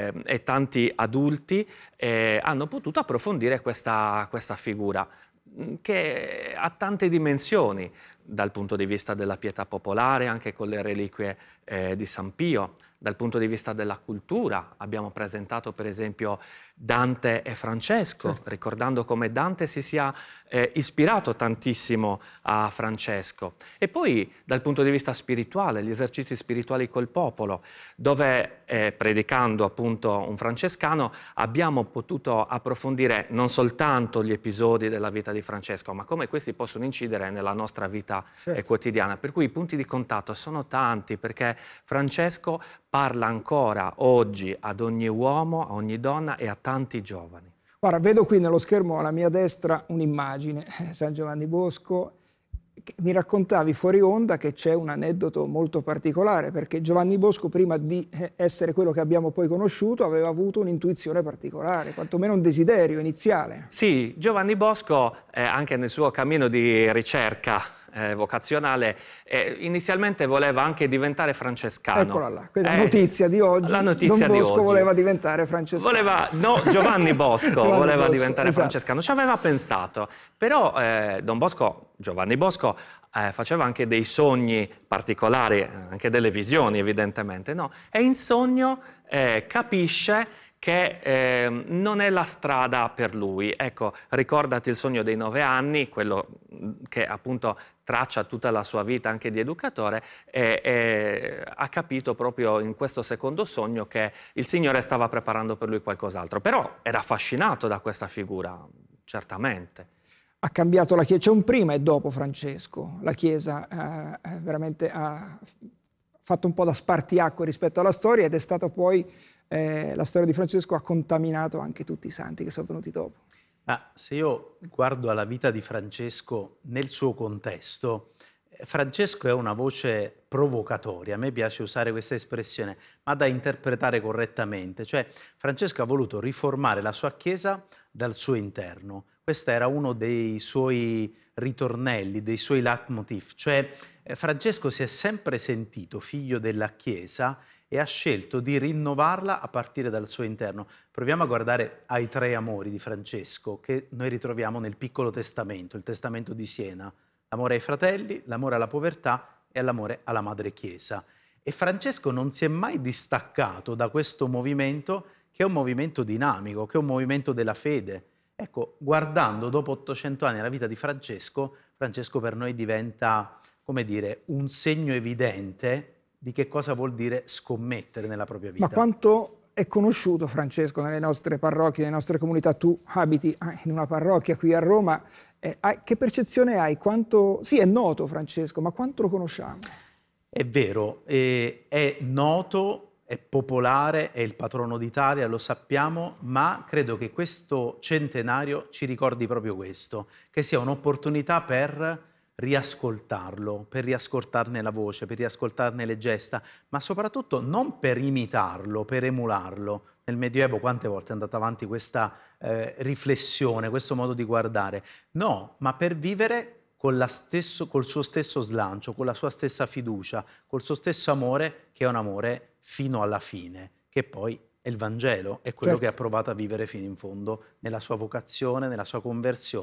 e tanti adulti hanno potuto approfondire questa figura che ha tante dimensioni dal punto di vista della pietà popolare, anche con le reliquie di San Pio. Dal punto di vista della cultura abbiamo presentato per esempio Dante e Francesco, certo, ricordando come Dante si sia ispirato tantissimo a Francesco. E poi dal punto di vista spirituale, gli esercizi spirituali col popolo, dove predicando appunto un francescano abbiamo potuto approfondire non soltanto gli episodi della vita di Francesco, ma come questi possono incidere nella nostra vita certo. quotidiana. Per cui i punti di contatto sono tanti, perché Francesco parla ancora oggi ad ogni uomo, a ogni donna e a tanti giovani. Guarda, vedo qui nello schermo alla mia destra un'immagine, San Giovanni Bosco. Mi raccontavi fuori onda che c'è un aneddoto molto particolare, perché Giovanni Bosco, prima di essere quello che abbiamo poi conosciuto, aveva avuto un'intuizione particolare, quantomeno un desiderio iniziale. Sì, Giovanni Bosco, anche nel suo cammino di ricerca vocazionale, inizialmente voleva anche diventare francescano. Eccola là, questa notizia di oggi. La notizia Don di Bosco oggi. voleva diventare francescano. No, Giovanni Bosco Giovanni voleva Bosco, diventare esatto. francescano, ci aveva pensato, però Giovanni Bosco faceva anche dei sogni particolari, anche delle visioni evidentemente, no? E in sogno capisce che non è la strada per lui. Ecco, ricordati il sogno dei 9 anni, quello che appunto traccia tutta la sua vita anche di educatore, e ha capito proprio in questo secondo sogno che il Signore stava preparando per lui qualcos'altro. Però era affascinato da questa figura, certamente. Ha cambiato la Chiesa, c'è un prima e dopo Francesco. La Chiesa veramente ha fatto un po' da spartiacque rispetto alla storia, ed è stata poi la storia di Francesco ha contaminato anche tutti i santi che sono venuti dopo. Ma se io guardo alla vita di Francesco nel suo contesto, Francesco è una voce provocatoria, a me piace usare questa espressione, ma da interpretare correttamente. Cioè, Francesco ha voluto riformare la sua Chiesa dal suo interno. Questo era uno dei suoi ritornelli, dei suoi leitmotiv. Cioè, Francesco si è sempre sentito figlio della Chiesa e ha scelto di rinnovarla a partire dal suo interno. Proviamo a guardare ai 3 amori di Francesco che noi ritroviamo nel Piccolo Testamento, il Testamento di Siena. L'amore ai fratelli, l'amore alla povertà e l'amore alla Madre Chiesa. E Francesco non si è mai distaccato da questo movimento, che è un movimento dinamico, che è un movimento della fede. Ecco, guardando dopo 800 anni la vita di Francesco, Francesco per noi diventa, come dire, un segno evidente di che cosa vuol dire scommettere nella propria vita. Ma quanto è conosciuto Francesco nelle nostre parrocchie, nelle nostre comunità? Tu abiti in una parrocchia qui a Roma, che percezione hai? Quanto... Sì, è noto Francesco, ma quanto lo conosciamo? È vero, è noto, è popolare, è il patrono d'Italia, lo sappiamo, ma credo che questo centenario ci ricordi proprio questo, che sia un'opportunità per riascoltarlo, per riascoltarne la voce, per riascoltarne le gesta, ma soprattutto non per imitarlo, per emularlo. Nel Medioevo quante volte è andata avanti questa riflessione, questo modo di guardare? No, ma per vivere col suo stesso slancio, con la sua stessa fiducia, col suo stesso amore, che è un amore fino alla fine, che poi è il Vangelo, è quello Certo. che ha provato a vivere fino in fondo nella sua vocazione, nella sua conversione.